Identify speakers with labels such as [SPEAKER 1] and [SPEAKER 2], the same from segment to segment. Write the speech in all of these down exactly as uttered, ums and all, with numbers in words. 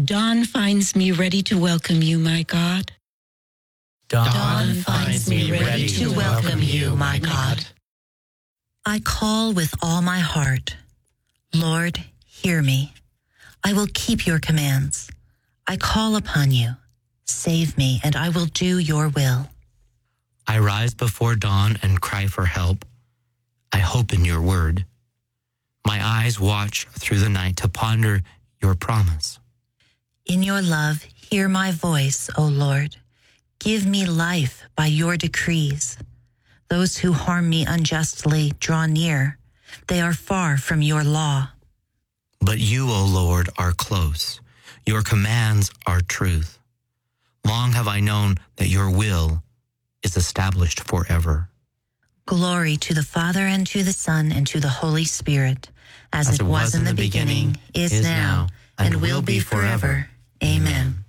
[SPEAKER 1] Dawn finds me ready to welcome you, my God.
[SPEAKER 2] Dawn,
[SPEAKER 1] Dawn finds me ready to welcome you, my God.
[SPEAKER 3] I call with all my heart. Lord, hear me. I will keep your commands. I call upon you. Save me, and I will do your will.
[SPEAKER 2] I rise before dawn and cry for help. I hope in your word. My eyes watch through the night to ponder your promise.
[SPEAKER 3] In your love, hear my voice, O Lord. Give me life by your decrees. Those who harm me unjustly draw near. They are far from your law.
[SPEAKER 2] But you, O Lord, are close. Your commands are truth. Long have I known that your will is established forever.
[SPEAKER 3] Glory to the Father, and to the Son, and to the Holy Spirit, as, as it, it was, was in the beginning, beginning is, is now, and, and will be forever. Amen.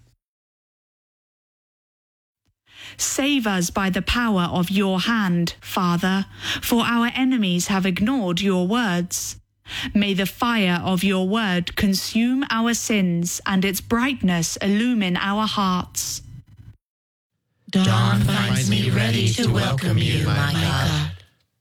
[SPEAKER 4] Save us by the power of your hand, Father, for our enemies have ignored your words. May the fire of your word consume our sins, and its brightness illumine our hearts.
[SPEAKER 1] Dawn finds me ready to welcome you, my God.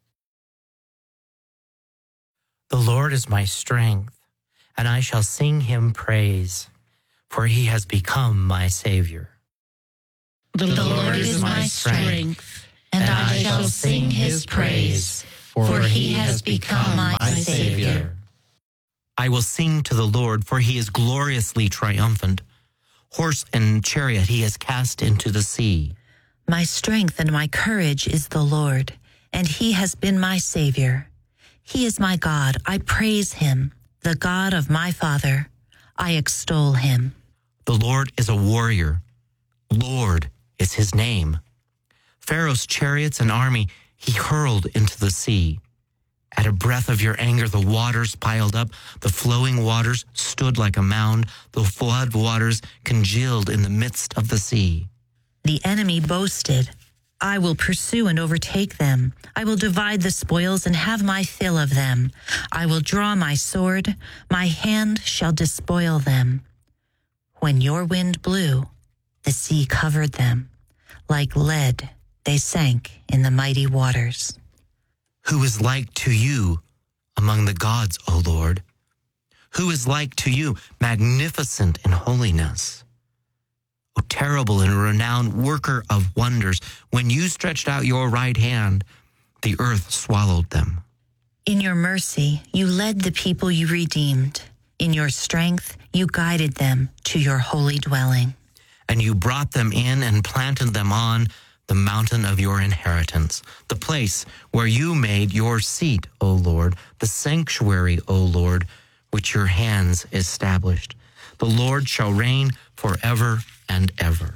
[SPEAKER 2] The Lord is my strength, and I shall sing him praise, for he has become my Savior.
[SPEAKER 1] The Lord is my strength, and I shall sing his praise, for he has become my Savior.
[SPEAKER 2] I will sing to the Lord, for he is gloriously triumphant. Horse and chariot he has cast into the sea.
[SPEAKER 3] My strength and my courage is the Lord, and he has been my Savior. He is my God. I praise him, the God of my father. I extol him.
[SPEAKER 2] The Lord is a warrior. Lord is his name. Pharaoh's chariots and army he hurled into the sea. At a breath of your anger, the waters piled up. The flowing waters stood like a mound. The flood waters congealed in the midst of the sea.
[SPEAKER 3] The enemy boasted, I will pursue and overtake them. I will divide the spoils and have my fill of them. I will draw my sword. My hand shall despoil them. When your wind blew, the sea covered them. Like lead, they sank in the mighty waters.
[SPEAKER 2] Who is like to you among the gods, O Lord? Who is like to you, magnificent in holiness? O terrible and renowned worker of wonders, when you stretched out your right hand, the earth swallowed them.
[SPEAKER 3] In your mercy, you led the people you redeemed. In your strength, you guided them to your holy dwelling.
[SPEAKER 2] And you brought them in and planted them on the mountain of your inheritance, the place where you made your seat, O Lord, the sanctuary, O Lord, which your hands established. The Lord shall reign forever and ever.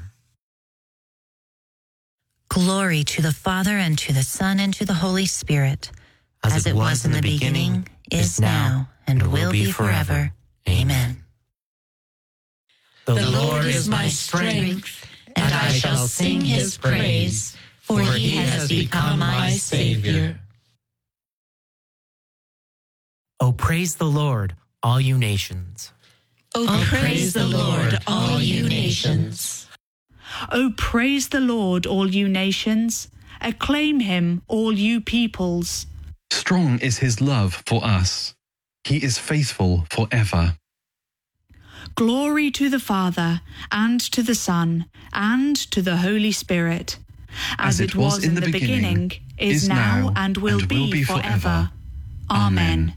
[SPEAKER 3] Glory to the Father, and to the Son, and to the Holy Spirit, as, as it was, was in the beginning, is now, and, and will be forever. Amen.
[SPEAKER 1] The, the Lord is my strength, and I shall sing his praise, for he has become my Savior.
[SPEAKER 2] O praise the Lord, all you nations.
[SPEAKER 1] O praise the Lord, all you nations.
[SPEAKER 4] O praise the Lord, all you nations. Acclaim him, all you peoples.
[SPEAKER 5] Strong is his love for us. He is faithful forever.
[SPEAKER 4] Glory to the Father, and to the Son, and to the Holy Spirit, as, as it was, was in the, the beginning, beginning, is now, now and, will, and be will be forever. forever. Amen.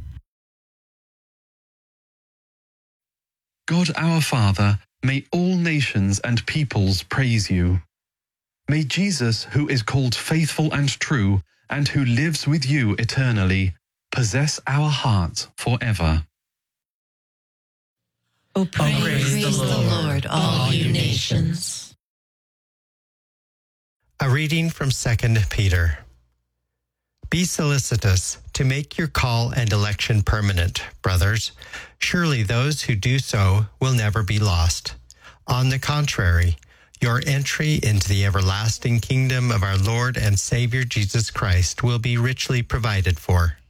[SPEAKER 5] God our Father, may all nations and peoples praise you. May Jesus, who is called faithful and true, and who lives with you eternally, possess our hearts forever.
[SPEAKER 1] O praise, praise the, Lord, the Lord, all you nations.
[SPEAKER 6] A reading from Second Peter. Be solicitous to make your call and election permanent, brothers. Surely those who do so will never be lost. On the contrary, your entry into the everlasting kingdom of our Lord and Savior Jesus Christ will be richly provided for.